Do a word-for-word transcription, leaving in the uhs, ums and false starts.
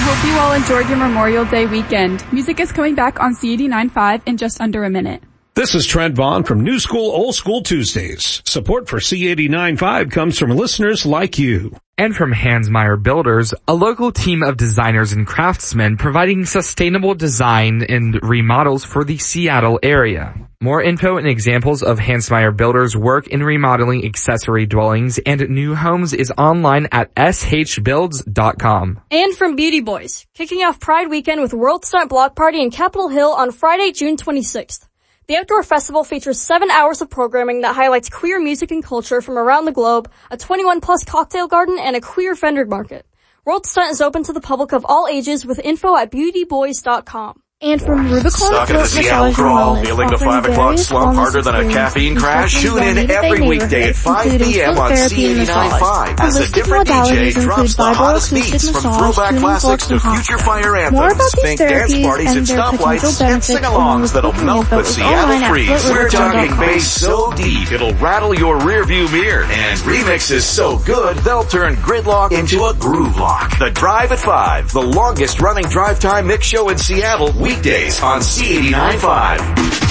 hope you all enjoyed your Memorial Day weekend. Music is coming back on C eighty-nine point five in just under a minute. This is Trent Vaughn from New School, Old School Tuesdays. Support for C eighty-nine point five comes from listeners like you. And from Hansmeier Builders, a local team of designers and craftsmen providing sustainable design and remodels for the Seattle area. More info and examples of Hansmeier Builders' work in remodeling accessory dwellings and new homes is online at s h builds dot com. And from Beauty Boys, kicking off Pride Weekend with World Stunt Block Party in Capitol Hill on Friday, June twenty-sixth. The outdoor festival features seven hours of programming that highlights queer music and culture from around the globe, a twenty-one plus cocktail garden, and a queer vendor market. World Stunt is open to the public of all ages with info at beauty boys dot com. And from Rubicon Stuck in the Seattle crawl, feeling the five o'clock slump harder than a caffeine crash? Tune in every weekday at five p.m. on C eighty-nine point five as a different D J drops the hottest beats from throwback classics to future fire anthems. Think dance parties and stoplights and sing-alongs that'll melt the Seattle freeze. We're talking bass so deep it'll rattle your rearview mirror, and remixes so good they'll turn gridlock into a groove lock. The Drive at five, the longest running drive time mix show in Seattle, weekdays on C eighty-nine point five.